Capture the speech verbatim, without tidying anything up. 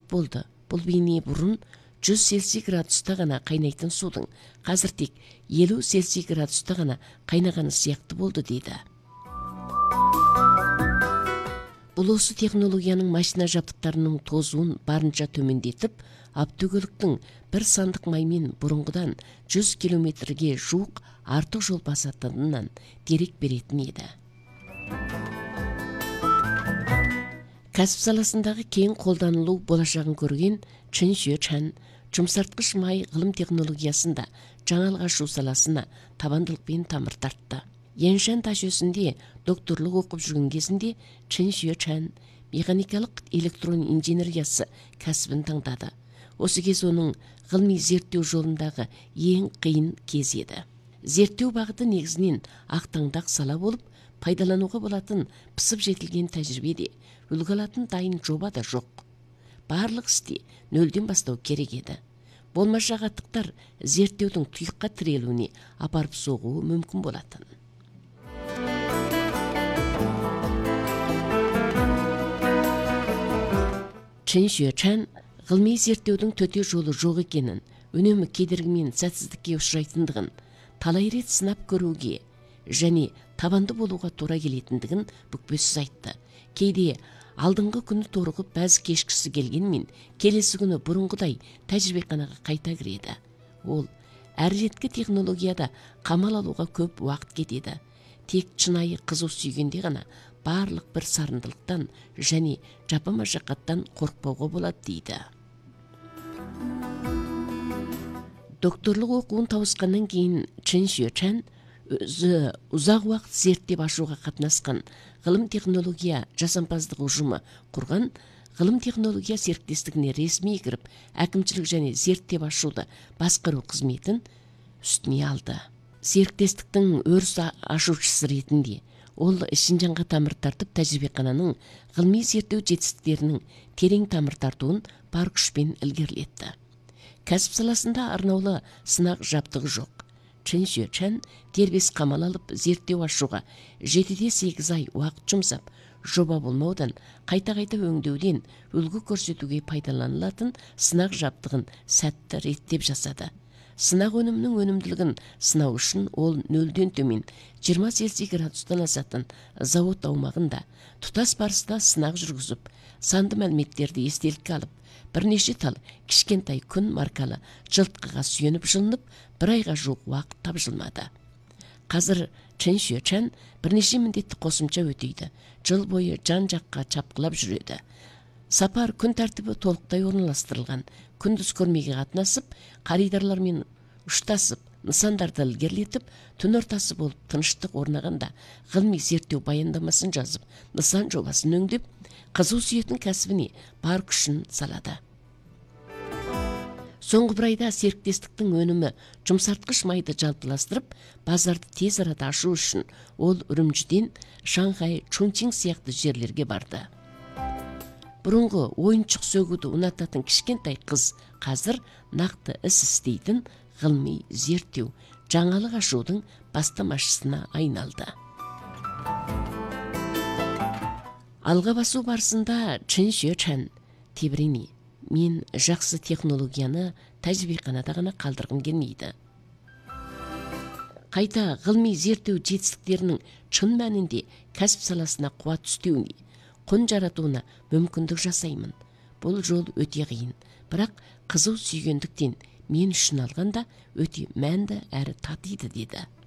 болды. Бұл бейне бұрын жүз цельсий градуста ғана қайнайтын судың қазір тек елу цельсий градуста ғана қайнағаны сияқты болды дейді. Бұл осы технологияның машина жабдықтарының тозуын барынша төмендетіп, автокөліктің бір сандық маймен бұрынғыдан жүз километрге жуық артық жол басатынынан дерек беретін еді. Кәсіп саласындағы кең қолданылу болашағын көрген Чен Шуэ-чан жұмсартқыш май ғылым технологиясында жаңалық ашу саласына табандылықпен тамыр тартты. Яншан ташөсінде докторлық оқып жүрген кезінде Чен Шуэ-чан механикалық электрон инженериясы кәсібін таңдады. Осы кез оның ғылыми зерттеу жолындағы ең қиын кез еді. Зерттеу бағыты негізінен ақтаңдақ сала болып, пайдалануға болатын пысып жетілген тәжірибеде үлгі алатын дайын жоба да жоқ. Барлық істе нөлден бастау керек еді. Болмашы ағаттықтар зерттеудің тұйыққа тірелуіне апарып соғуы мүмкін болатын. Чен Шуэ-чан ғылыми зерттеудің төте жолы жоқ екенін, үнемі кедергімен сәтсіздікке ұшырайтындығын, талай рет сынап көруге және табанды болуға тура келетіндігін бүкпесіз айтты. Кейде алдыңғы күні торығып бәз кешкісі келгенмен, келесі күні бұрынғыдай тәжірибеханаға қайта кіреді. Ол әр реткі технологияда қамал алуға көп уақыт кетеді. Тек шынайы қызу сүйгенде ғана барлық бір сарындылықтан және жапа машақаттан қорықпауға болады дейді. Докторлық оқуын тауысқаннан кейін Чен Шуэ-чан өзі ұзақ уақыт зерттеп ашуға қатынасқан ғылым технология жасампаздық ұжымы құрған ғылым технология серіктестігіне ресми кіріп, әкімшілік және зерттеп ашуды басқару қызметін үстіне алды. Серіктестіктің өріс ашушысы ретінде ол Шинжанға тамыр тартып, тәжірибехананың ғылыми зерттеу жетістіктерінің терең тамыр тартуын бар күшпен ілгерілетті. Кәсіп саласында арнаулы сынақ жабдығы жоқ. Чен Шуэ-чан дербес қамал алып зерттеу ашуға жетіде сегіз ай уақыт жұмсап, жоба болмаудан қайта-қайта өңдеуден үлгі көрсетуге пайдаланылатын сынақ жабдығын сәтті реттеп жасады. Сынақ өнімінің өнімділігін сынау үшін ол нөлден төмен жиырма цельсий градустан асатын зауыт аумағында тұтас барыста сынақ жүргізіп, санды мәліметтерді естелікке алып, бірнеше тал кішкентай күн маркалы жылтқыға сүйеніп жылынып, бір айға жуық уақыт тапжылмады. Қазір Чен Шуэ-чан бірнеше міндетті қосымша өтейді. Жыл бойы жан-жаққа чапқылап жүреді. Сапар күн тәртібі толықтай орналастырылған. Күндіз көрмеге қатынасып, қаридарлармен ұштасып, нысандарды ілгерілетіп, түн ортасы болып тыныштық орнағанда ғылыми зерттеу баяндамасын жазып, нысан жобасын өңдеп, қызу сүйетін кәсібіне бар күшін салады. Соңғы бір айда серіктестіктің өнімі жұмсартқыш майды жалпыластырып, базарды тез арада ашу үшін ол Үрімжіден Шанхай, Чунчинг сияқты жерлерге барды. Бұрынғы ойыншық сөгуді ұнататын кішкентай қыз қазір нақты іс істейтін ғылыми зерттеу, жаңалық ашудың бастамашысына айналды. Алға басу барысында Чен Шуэ-чан тебірене, мен жақсы технологияны тәжірибеханада ғана қалдырғым келмейді. Қайта ғылыми зерттеу жетістіктерінің шын мәнінде кәсіп саласына қуат түстеуіне, құн жаратуына мүмкіндік жасаймын. Бұл жол өте қиын, бірақ қызу сүйгендіктен мен үшін алғанда өте мәнді әрі татиды деді.